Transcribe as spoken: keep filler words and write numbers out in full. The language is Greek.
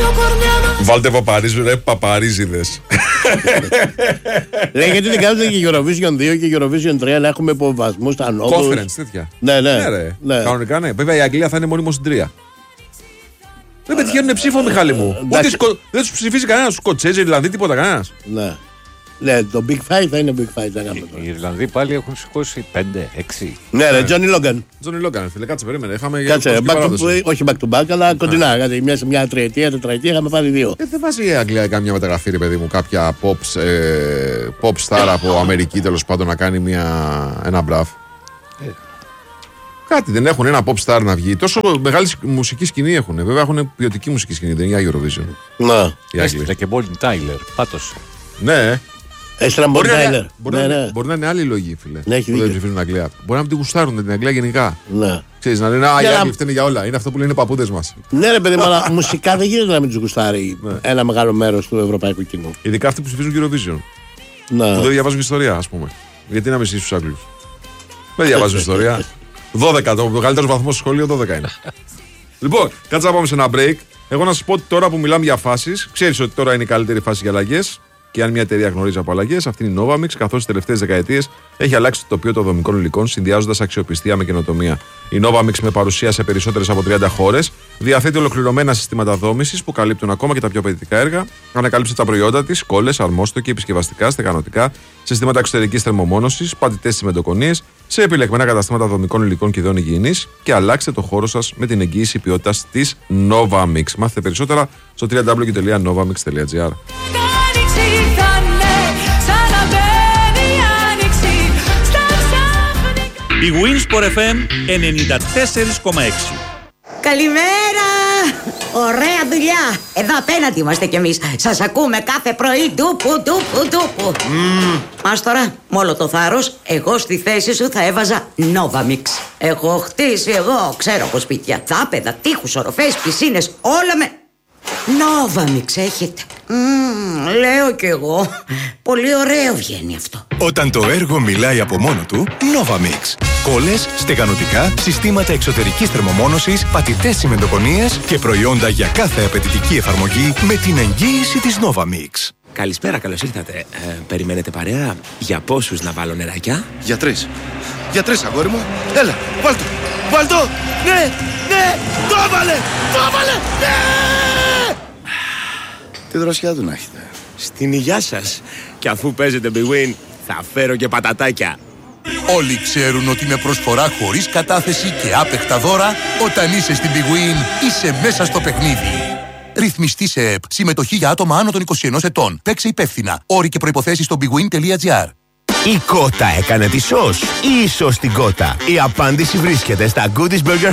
Βάλτε παπαρίζου, ρε παπαρίζιδες. Λέει γιατί δεν κάνετε και Eurovision δύο και Eurovision τρία να έχουμε υποβασμούς στα νότους. Conference τέτοια. Ναι, ναι. Ναι, ρε. Ναι. Κανονικά ναι. Βέβαια η Αγγλία θα είναι μόνιμο στην τρία. Δεν πετυχαίνουν ψήφο, Μιχάλη μου. Ούτε σκο... Δεν του ψηφίζει κανένα. Σκοτσέζοι, Ιρλανδοί, τίποτα κανένα. Ναι. Ναι, το Big Five θα είναι Big Five. Οι Ιρλανδοί πάλι έχουν σηκώσει πέντε έξι. Ναι, ρε, Τζόνι Λόγκαν. Τζόνι Λόγκαν, φίλε, κάτσε, περίμενε. Είχαμε Κάτσε, back to, όχι back to back, αλλά κοντινά. Γιατί μια, μια τριετία, τετραετία είχαμε πάρει δύο. Ε, δεν βάζει η Αγγλία κάμια μεταγραφή, ρε παιδί μου, κάποια pop, ε, pop star από Αμερική τέλος πάντων να κάνει μια, ένα μπραφ. Ε. Κάτι δεν έχουν ένα pop star να βγει. Τόσο μεγάλη μουσική σκηνή έχουν. Βέβαια έχουν ποιοτική μουσική σκηνή, δεν είναι για Eurovision. Να. Έστειλε και Μπόλιν Τάιλερ. Πάτωσε. Ναι. Έστειλε Μπόλιν Τάιλερ. Μπορεί να είναι άλλοι λόγοι, φίλε. Ναι, που δεν ψηφίζουν την Αγγλία. Μπορεί να μην την γουστάρουν την Αγγλία γενικά. Ναι. Ξέρεις, να λένε Α, οι Άγγλοι φταίνουν για όλα. Είναι αυτό που λένε οι παππούδες μας. Ναι, ρε παιδί μου, αλλά μουσικά δεν γίνεται να μην του γουστάρει ένα μεγάλο μέρος του ευρωπαϊκού κοινού. Ειδικά αυτοί που ψηφίζουν Eurovision. Ναι. Που δεν διαβάζουν ιστορία, ας πούμε. Γιατί να μισήσεις τους Άγγλους. Δεν διαβάζουν ιστορία. δώδεκα, το μεγαλύτερο βαθμό στο σχολείο δώδεκα είναι. Λοιπόν, κάτσε να πάμε σε ένα break. Εγώ να σας πω ότι τώρα που μιλάμε για φάσεις, ξέρεις ότι τώρα είναι η καλύτερη φάση για αλλαγές. Και αν μια εταιρεία γνωρίζει από αλλαγές, αυτή είναι η Novamix, καθώς τις τελευταίες δεκαετίες έχει αλλάξει το τοπίο των δομικών υλικών, συνδυάζοντας αξιοπιστία με καινοτομία. Η Novamix, με παρουσία σε περισσότερες από τριάντα χώρες, διαθέτει ολοκληρωμένα συστήματα δόμησης που καλύπτουν ακόμα και τα πιο απαιτητικά έργα. Ανακάλυψε τα προϊόντα της, κόλλες, αρμόστοκοι, επισκευαστικά, στεγανοτικά, συστήματα εξωτερικής θερμομόνωσης, πατητές τσιμεντοκονίες, σε επιλεγμένα καταστήματα δομικών υλικών και ειδών υγιεινής και αλλάξτε το χώρο σας με την εγγύηση ποιότητας της Novamix. Μάθετε περισσότερα στο double-u double-u double-u τελεία novamix τελεία gr. Η Winsport εφ εμ ενενήντα τέσσερα κόμμα έξι. Καλημέρα! Ωραία δουλειά! Εδώ απέναντι είμαστε κι εμείς. Σας ακούμε κάθε πρωί. Ντούπου, ντούπου, ντούπου. Mm. Μας τώρα, με όλο το θάρρος, εγώ στη θέση σου θα έβαζα Novamix. Έχω χτίσει εγώ, ξέρω από σπίτια. Δάπεδα, τείχους, οροφές, πισίνες, όλα με... Novamix έχετε. Mm, λέω κι εγώ. Πολύ ωραίο βγαίνει αυτό. Όταν το έργο μιλάει από μόνο του, Novamix. Κόλλες, στεγανοτικά, συστήματα εξωτερικής θερμομόνωσης, πατητές τσιμεντοκονίες και προϊόντα για κάθε απαιτητική εφαρμογή με την εγγύηση της Novamix. Καλησπέρα, καλώς ήρθατε. Ε, περιμένετε παρέα? Για πόσους να βάλω νεράκια? Για τρεις. Για τρεις, αγόρι μου. Έλα, βάλτο. Βάλτο. Ναι, ναι. Το έβαλε. Το έβαλε. Ναι. Τι δροσιά του να έχετε. Στην υγειά σας. Και αφού παίζετε Big Win, θα φέρω και πατατάκια. Όλοι ξέρουν ότι με προσφορά χωρίς κατάθεση και άπεχτα δώρα, όταν είσαι στην Big Win, είσαι μέσα στο παιχνίδι. Ρυθμιστή σε ΕΠ. Συμμετοχή για άτομα άνω των είκοσι ενός ετών. Παίξε υπεύθυνα. Όροι και προϋποθέσεις στο bigwin τελεία gr. Η Κότα έκανε τη σως ή η σως την Κότα? Η απάντηση βρίσκεται στα Goodies Burger